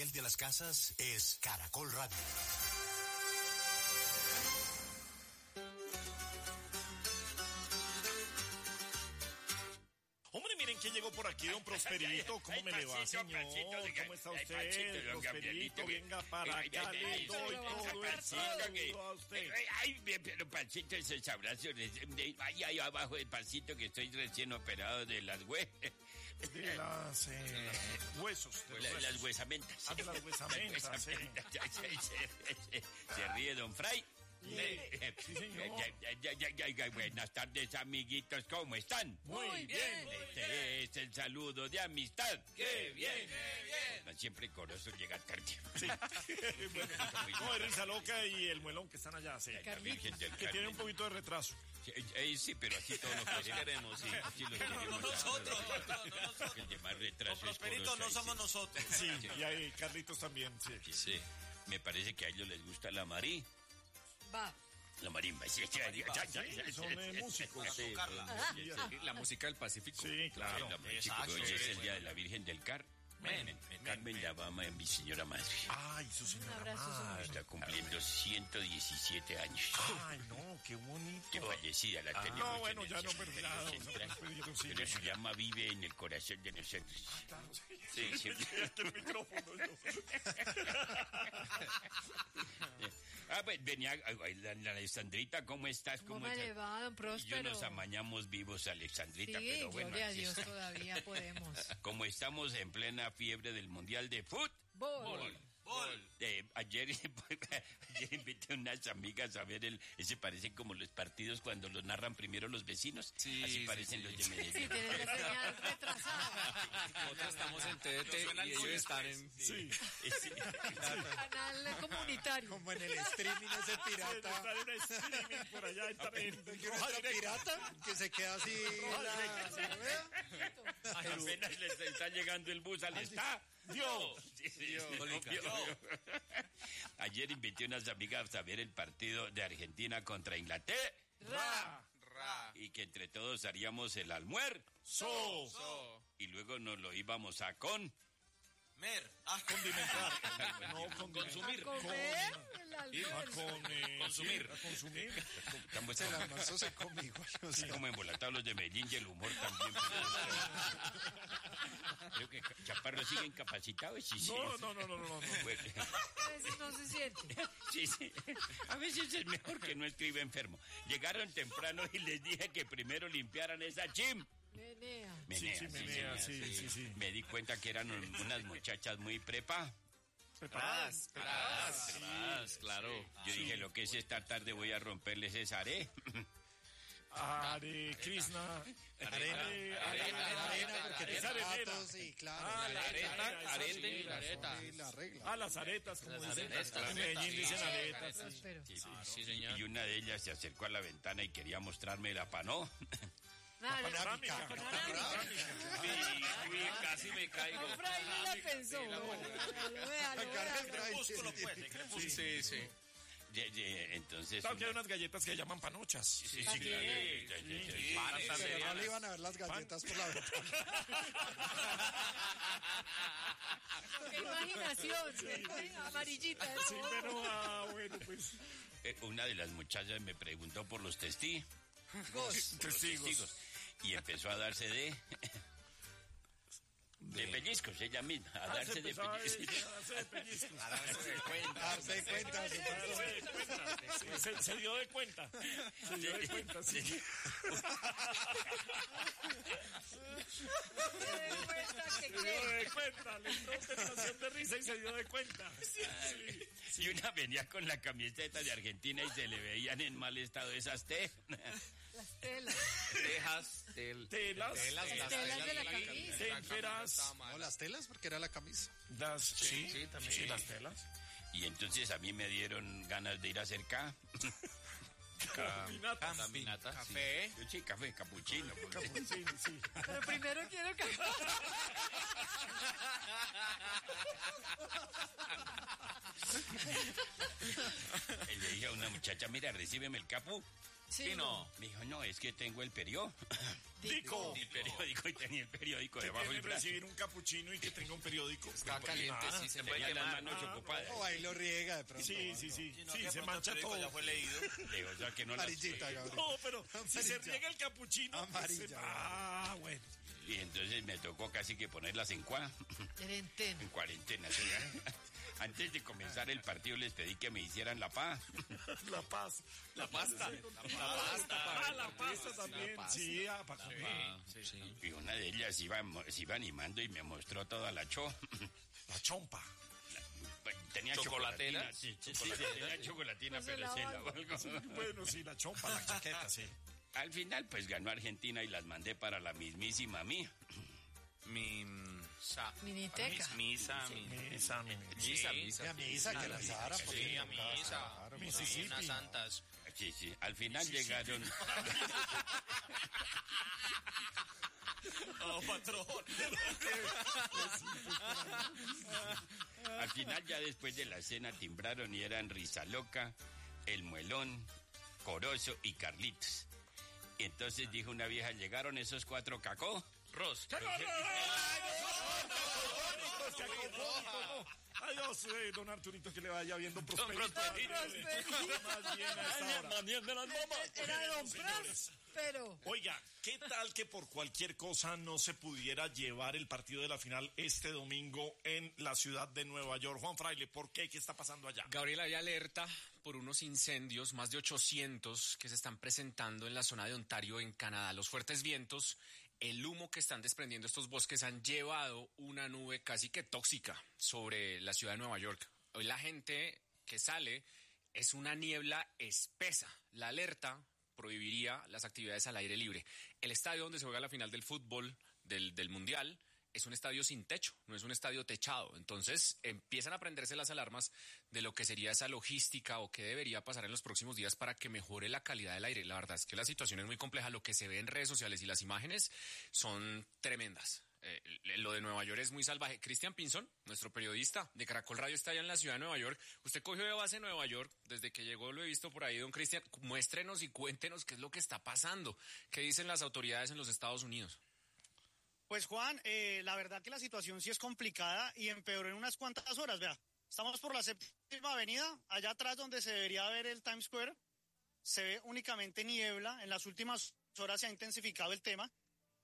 fiel de las casas es Caracol Radio. Hombre, miren quién llegó por aquí, don Prosperito. ¿Cómo me le va, señor? ¿Cómo está usted, Prosperito? Venga para acá, le doy todo el saludo a usted. Ay, pero Pancito, esos abrazos. Ay, ahí abajo del Pancito, que estoy recién operado de las de las huesos. Las huesamentas. Ah, de las huesamentas, sí. Se ríe don Fray. Sí, señor. Buenas tardes, amiguitos, ¿cómo están? Muy bien. Este es el saludo de amistad. ¡Qué bien! Siempre Corozo llega tarde. Sí. Bueno, no, es Risa Loca y el Muelón que están allá, sí. La Virgen del Que tiene un poquito de retraso. Sí, pero así todos los queremos, sí. Así los queremos. No nosotros. El de más retraso es Prosperito, Corozo, no ahí somos sí. nosotros. Sí, y ahí Carlitos también, sí. Sí, me parece que a ellos les gusta la marí. Va. La marimba, sí. Son músicos. Sí, La música del Pacífico. Sí, claro. Exacto. Hoy es el día de la Virgen del Carmen, la mamá de mi señora madre. Ay, su señora madre. Está cumpliendo 117 años. Ay, no, qué bonito. Que fallecida la tenemos. No, bueno, en ya el no, pero ya, pero su llama vive en el corazón de nosotros. Claro, sí. Sí, siempre. Este el micrófono, yo. Pues venía, la Alexandrita, ¿cómo estás? ¿Cómo me le va, don Próspero? Yo nos amañamos vivos, Alexandrita, Sí, pero bueno. gloria a Dios, todavía podemos. Como estamos en plena fiebre del Mundial de Fútbol. Ayer invité a unas amigas a ver ese parecen como los partidos cuando los narran primero los vecinos. Sí, así parecen los de Medellín. Sí, tiene la señal retrasada. Nosotros estamos en TDT y ellos están en... Sí. Canal comunitario. Como en el streaming ese pirata. Estar en streaming por allá, estar en roja directa. pirata que se queda así... Apenas les está llegando el bus al estadio. Ayer invité a unas amigas a ver el partido de Argentina contra Inglaterra. Y que entre todos haríamos el almuerzo. Y luego nos lo íbamos a condimentar. No, consumir. consumir. El almuerzo se come igual. Sí, como embolatados los de Medellín y el humor también. Creo que Chaparro sigue incapacitado. Sí. No. Bueno. A veces no se siente. Sí. A veces es mejor que no escriba enfermo. Llegaron temprano y les dije que primero limpiaran esa Menea. Menea, sí. Me di cuenta que eran unas muchachas muy Preparadas, claro. Yo dije, lo que es esta tarde voy a romperles esa are. Hare Krishna. Arena, porque es arenera. Sí, claro. La regla. Las aretas, como dicen. aretas. En Medellín dicen aretas. Próspero. Sí, señor. Y una de ellas se acercó a la ventana y quería mostrarme la panó. Panorámica. Uy, casi me caigo. No, Fray ni la pensó. Sí. Entonces... Claro que hay unas galletas que llaman panochas. Sí. Pero no le iban a ver las galletas por la ventana. Qué imaginación. Amarillita. Sí, pero bueno, pues. Una de las muchachas me preguntó por los testigos. Y empezó a darse de pellizcos, ella misma, a darse de pellizcos. Darse cuenta. Se dio de cuenta. Sí. Se dio de cuenta, le entró tentación de risa y se dio de cuenta. Y una venía con la camiseta de Argentina y se le veían en mal estado esas Las telas. Telas de la camisa. Témperas. No, las telas, porque era la camisa. Sí, también. Sí, las telas. Y entonces a mí me dieron ganas de ir a hacer Caminata. Café. Sí, café, capuchino. Capuchino, sí. Pero primero quiero que... Y le dije a una muchacha, mira, recíbeme el capu. Sí, no. Me dijo, no, es que tengo el periodo. Dico. El periódico, y tenía el periódico Que debajo tiene del que brazo. recibir un capuchino y que tenga un periódico. Está caliente, sí, se puede Tenía las quemar. manos ocupadas. O ahí lo riega de pronto. Sí, se mancha todo. Ya fue leído. O sea, que no las... Amarillita, Gabriel. No, pero si se Amarilla. riega el capuchino. Amarilla. Bueno. Y entonces me tocó casi que ponerlas en Cuarentena. cuarentena. ¿Sí? Antes de comenzar el partido les pedí que me hicieran la paz. La paz. La pasta. La pasta también. Sí, para comer. Y una de ellas se iba animando y me mostró toda la La chompa. Tenía ¿Chocolatera? chocolatina. Sí, tenía chocolatina, No se pero se lava. la Bueno, sí, la chompa, la chaqueta, sí. Al final, pues ganó Argentina y las mandé para la mismísima mía. Miniteca. Misa. Misa. Y a misa, que la Sara. Sí, a misa. Claro, Mississippi. Unas santas. Sí, sí. Al final llegaron... Oh, patrón. Al final, ya después de la cena, timbraron y eran Rizaloca, El Muelón, Corozo y Carlitos. Y entonces dijo una vieja, llegaron esos 4 cacó. Ros. Adiós, don Arturito, que le vaya viendo prosperidad. Más bien a esta hora. Era Don Pras, pero... Oiga, ¿qué tal que por cualquier cosa no se pudiera llevar el partido de la final este domingo en la ciudad de Nueva York? Juan Fraile, ¿por qué? ¿Qué está pasando allá? Gabriel, hay alerta por unos incendios, más de 800 que se están presentando en la zona de Ontario, en Canadá. Los fuertes vientos, el humo que están desprendiendo estos bosques han llevado una nube casi que tóxica sobre la ciudad de Nueva York. Hoy la gente que sale es una niebla espesa. La alerta prohibiría las actividades al aire libre. El estadio donde se juega la final del fútbol del Mundial es un estadio sin techo, no es un estadio techado. Entonces empiezan a prenderse las alarmas de lo que sería esa logística o qué debería pasar en los próximos días para que mejore la calidad del aire. La verdad es que la situación es muy compleja. Lo que se ve en redes sociales y las imágenes son tremendas. Lo de Nueva York es muy salvaje. Cristian Pinzón, nuestro periodista de Caracol Radio, está allá en la ciudad de Nueva York. Usted cogió de base Nueva York, desde que llegó lo he visto por ahí, don Cristian. Muéstrenos y cuéntenos qué es lo que está pasando. ¿Qué dicen las autoridades en los Estados Unidos? Pues Juan, la verdad que la situación sí es complicada y empeoró en unas cuantas horas, vea. Estamos por la 7ª avenida, allá atrás donde se debería ver el Times Square, se ve únicamente niebla. En las últimas horas se ha intensificado el tema.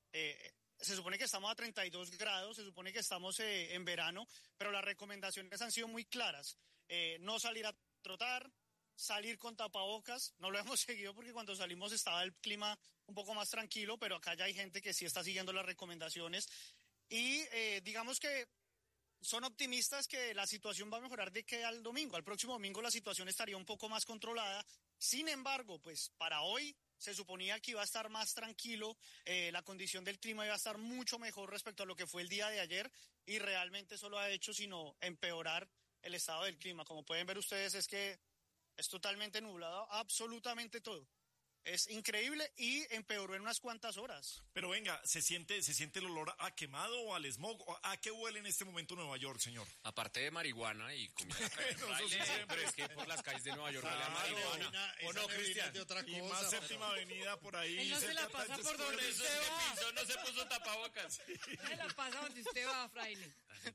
Se supone que estamos a 32 grados, se supone que estamos en verano, pero las recomendaciones han sido muy claras. No salir a trotar, salir con tapabocas. No lo hemos seguido porque cuando salimos estaba el clima un poco más tranquilo, pero acá ya hay gente que sí está siguiendo las recomendaciones. Y digamos que son optimistas que la situación va a mejorar de que al domingo. Al próximo domingo la situación estaría un poco más controlada. Sin embargo, pues para hoy se suponía que iba a estar más tranquilo, la condición del clima iba a estar mucho mejor respecto a lo que fue el día de ayer y realmente eso lo ha hecho sino empeorar el estado del clima. Como pueden ver ustedes es que es totalmente nublado, absolutamente todo. Es increíble y empeoró en unas cuantas horas. Pero venga, ¿se siente el olor a quemado o al smog? ¿A qué huele en este momento Nueva York, señor? Aparte de marihuana y comida. Eso sí Pero es que por las calles de Nueva York huele a marihuana. ¿O no, Cristian? De otra Y cosa, más pero- 7ª avenida por ahí. Él no se la cerca pasa del por donde Square. usted va. No se puso tapabocas. Se la pasa donde usted va, Fraile.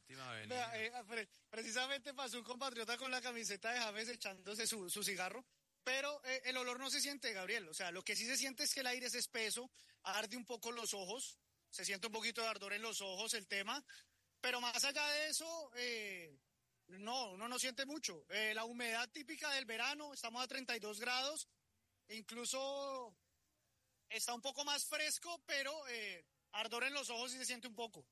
Vea, precisamente pasó un compatriota con la camiseta de James echándose su cigarro, pero el olor no se siente, Gabriel. O sea, lo que sí se siente es que el aire es espeso, arde un poco los ojos, se siente un poquito de ardor en los ojos el tema, pero más allá de eso, no, uno no siente mucho. La humedad típica del verano, estamos a 32 grados, incluso está un poco más fresco, pero ardor en los ojos sí se siente un poco.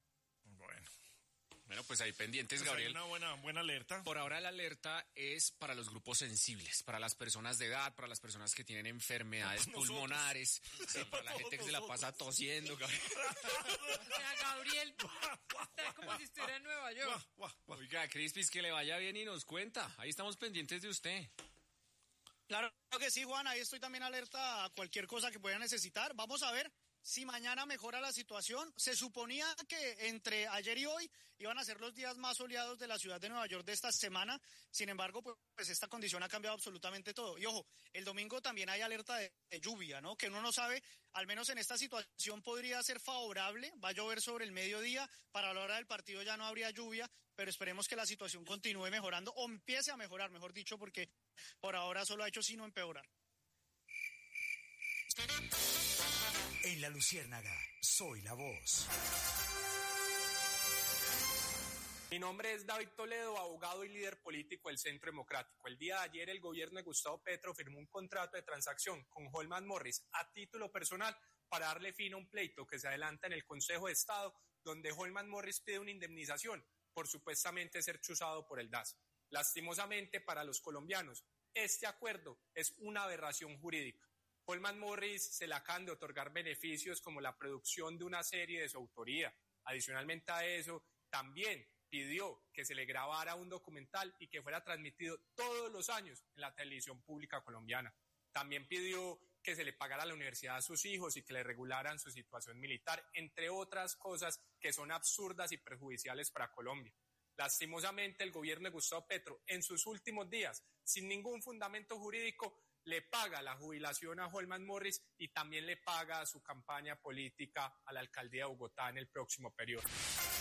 Bueno, pues ahí pendientes, Pues hay Gabriel. una buena alerta. Por ahora la alerta es para los grupos sensibles, para las personas de edad, para las personas que tienen enfermedades pulmonares, para la gente que se la pasa tosiendo, Gabriel. O sea, Gabriel está como si estuviera en Nueva York. Oiga, Crispis, que le vaya bien y nos cuenta. Ahí estamos pendientes de usted. Claro que sí, Juan, ahí estoy también alerta a cualquier cosa que pueda necesitar. Vamos a ver, si mañana mejora la situación. Se suponía que entre ayer y hoy iban a ser los días más soleados de la ciudad de Nueva York de esta semana. Sin embargo, pues esta condición ha cambiado absolutamente todo. Y ojo, el domingo también hay alerta de lluvia, ¿no? Que uno no sabe, al menos en esta situación podría ser favorable. Va a llover sobre el mediodía, para la hora del partido ya no habría lluvia, pero esperemos que la situación continúe mejorando o empiece a mejorar, mejor dicho, porque por ahora solo ha hecho sino empeorar. En La Luciérnaga, soy la voz. Mi nombre es David Toledo, abogado y líder político del Centro Democrático. El día de ayer el gobierno de Gustavo Petro firmó un contrato de transacción con Holman Morris a título personal para darle fin a un pleito que se adelanta en el Consejo de Estado, donde Holman Morris pide una indemnización por supuestamente ser chuzado por el DAS. Lastimosamente para los colombianos, este acuerdo es una aberración jurídica. Holman Morris se le acaban de otorgar beneficios como la producción de una serie de su autoría. Adicionalmente a eso, también pidió que se le grabara un documental y que fuera transmitido todos los años en la televisión pública colombiana. También pidió que se le pagara a la universidad a sus hijos y que le regularan su situación militar, entre otras cosas que son absurdas y perjudiciales para Colombia. Lastimosamente, el gobierno de Gustavo Petro, en sus últimos días, sin ningún fundamento jurídico, le paga la jubilación a Holman Morris y también le paga su campaña política a la alcaldía de Bogotá en el próximo periodo.